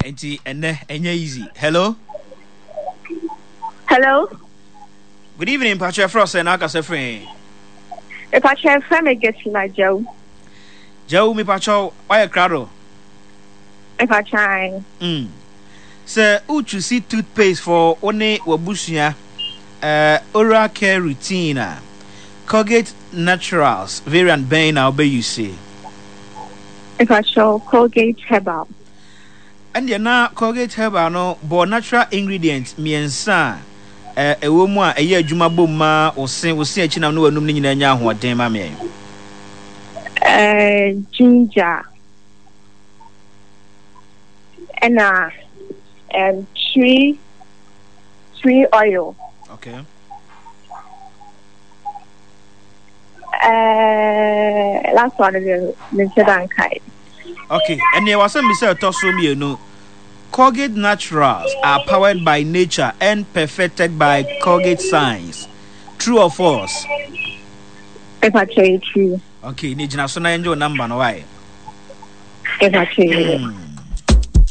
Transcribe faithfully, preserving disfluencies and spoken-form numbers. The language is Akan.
Enti ene enye easy. Hello? Hello? Good evening, Patrick Frost and Akase friend. If I share family gets my Joe. Joe mi pacho, why a crowd? If I try. Mm. Sir, uchu see toothpaste for one wabushia uh oral care routine. Colgate Naturals variant Bain I'll be you see. If I show Colgate Herbal. And you na Colgate Herbal no bo natural ingredients miensa eh ewo mu a eye adwuma bom ma wo se wo se achi na no wanum ni nyina nya ahoden ma me. Eh ginger. And uh and tree tree oil. Okay. Uh last one is the Sedankai. Okay, and there was some Mister Tosomi, you know. Colgate Naturals are powered by nature and perfected by Colgate Science. True or false? If I say true. Okay, need you so na enjoy number no why? If I say